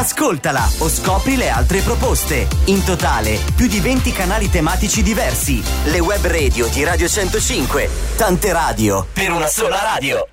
Ascoltala o scopri le altre proposte. In totale, più di 20 canali tematici diversi. Le web radio di Radio 105. Tante radio per una sola radio.